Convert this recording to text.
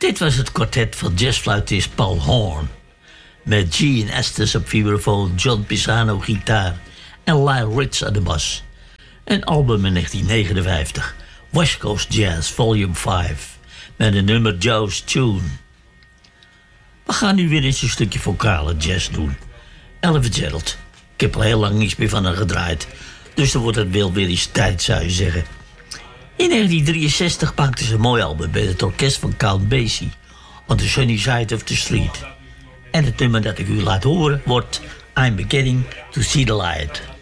Dit was het kwartet van jazzfluitist Paul Horn. Met Gene Estes op vibrafoon, John Pisano gitaar en Lyle Ritz aan de bas. Een album in 1959, West Coast Jazz Volume 5, met een nummer Joe's Tune. We gaan nu weer eens een stukje vocale jazz doen. Ella Fitzgerald. Ik heb al heel lang niets meer van haar gedraaid, dus dan wordt het wel weer eens tijd, zou je zeggen. In 1963 maakte ze een mooi album bij het orkest van Count Basie, On the Sunny Side of the Street. En het nummer dat ik u laat horen wordt I'm Beginning to See the Light.